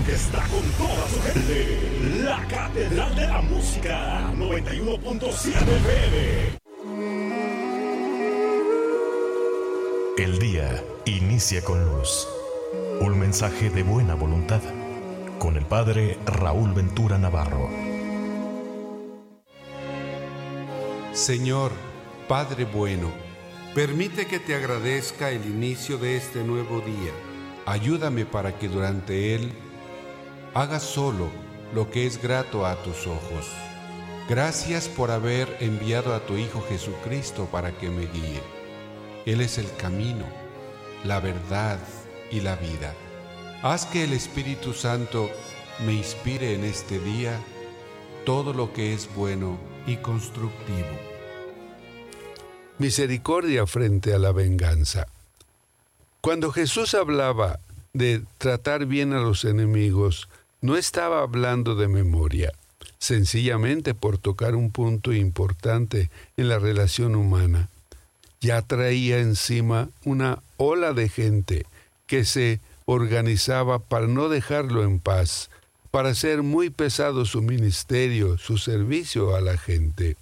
que está con toda su gente. La Catedral de la Música, 91.7 FM. El día inicia con luz. Un mensaje de buena voluntad. Con el Padre Raúl Ventura Navarro. Señor, Padre bueno, permite que te agradezca el inicio de este nuevo día. Ayúdame para que durante él haga solo lo que es grato a tus ojos. Gracias por haber enviado a tu Hijo Jesucristo para que me guíe. Él es el camino, la verdad y la vida. Haz que el Espíritu Santo me inspire en este día todo lo que es bueno y constructivo. Misericordia frente a la venganza. Cuando Jesús hablaba de tratar bien a los enemigos, no estaba hablando de memoria, sencillamente por tocar un punto importante en la relación humana. Ya traía encima una ola de gente que se organizaba para no dejarlo en paz, para hacer muy pesado su ministerio, su servicio a la gente.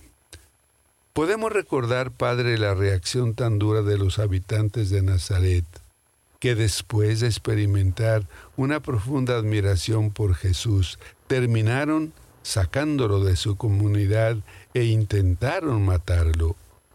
Podemos recordar, Padre, la reacción tan dura de los habitantes de Nazaret, que después de experimentar una profunda admiración por Jesús, terminaron sacándolo de su comunidad e intentaron matarlo.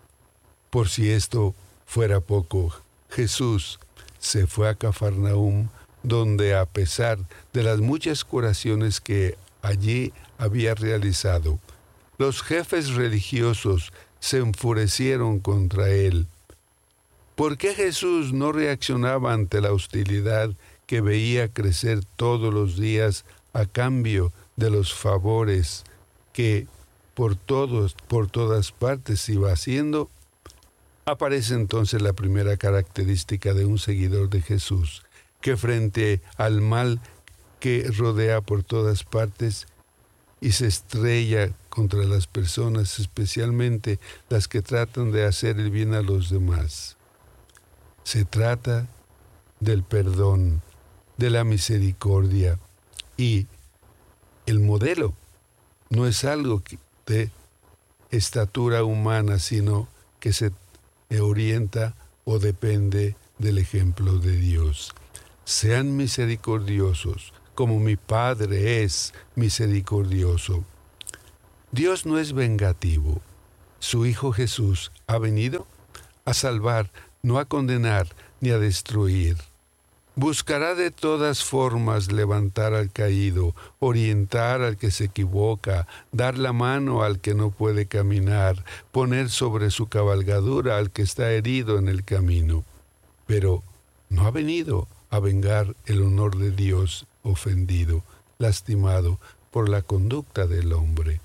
Por si esto fuera poco, Jesús se fue a Cafarnaúm, donde a pesar de las muchas curaciones que allí había realizado, los jefes religiosos se enfurecieron contra él. ¿Por qué Jesús no reaccionaba ante la hostilidad que veía crecer todos los días a cambio de los favores que por todas partes iba haciendo? Aparece entonces la primera característica de un seguidor de Jesús, que frente al mal que rodea por todas partes y se estrella contra las personas, especialmente las que tratan de hacer el bien a los demás. Se trata del perdón, de la misericordia, y el modelo no es algo de estatura humana, sino que se orienta o depende del ejemplo de Dios. Sean misericordiosos, como mi Padre es misericordioso. Dios no es vengativo. Su Hijo Jesús ha venido a salvar, no a condenar ni a destruir. Buscará de todas formas levantar al caído, orientar al que se equivoca, dar la mano al que no puede caminar, poner sobre su cabalgadura al que está herido en el camino. Pero no ha venido a vengar el honor de Dios ofendido, lastimado por la conducta del hombre.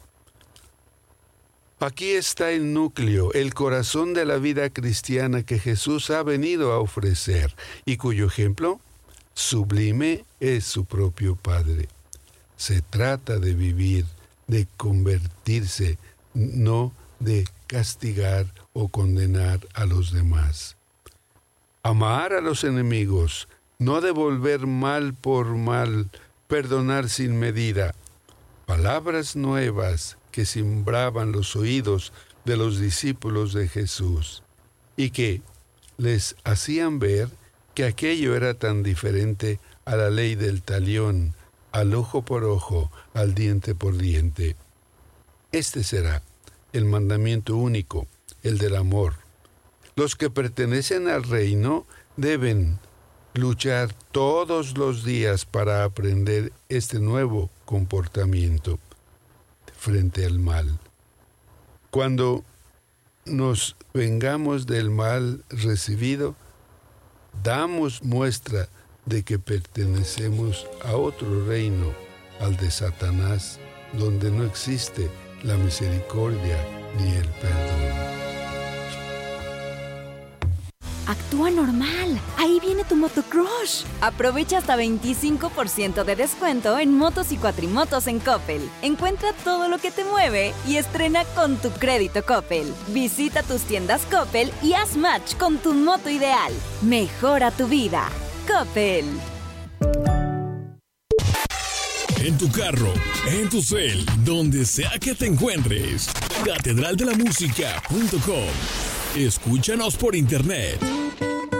Aquí está el núcleo, el corazón de la vida cristiana que Jesús ha venido a ofrecer y cuyo ejemplo sublime es su propio Padre. Se trata de vivir, de convertirse, no de castigar o condenar a los demás. Amar a los enemigos, no devolver mal por mal, perdonar sin medida. Palabras nuevas que cimbraban los oídos de los discípulos de Jesús y que les hacían ver que aquello era tan diferente a la ley del talión, al ojo por ojo, al diente por diente. Este será el mandamiento único, el del amor. Los que pertenecen al reino deben luchar todos los días para aprender este nuevo comportamiento frente al mal. Cuando nos vengamos del mal recibido, damos muestra de que pertenecemos a otro reino, al de Satanás, donde no existe la misericordia ni el perdón. Actúa normal. Ahí viene tu motocrush. Aprovecha hasta 25% de descuento en motos y cuatrimotos en Coppel. Encuentra todo lo que te mueve y estrena con tu crédito Coppel. Visita tus tiendas Coppel y haz match con tu moto ideal. Mejora tu vida. Coppel. en tu carro, en tu cel, donde sea que te encuentres. catedraldelamusica.com. Escúchanos por internet